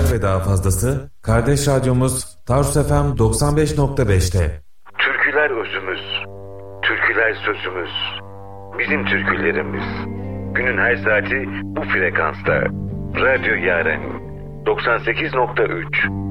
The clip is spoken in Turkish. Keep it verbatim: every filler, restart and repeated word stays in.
ve daha fazlası kardeş radyomuz Tarsus F M doksan beş nokta beş'te. Türküler özümüz, türküler sözümüz, bizim türkülerimiz. Günün her saati bu frekansta. Radyo Yaren doksan sekiz nokta üç.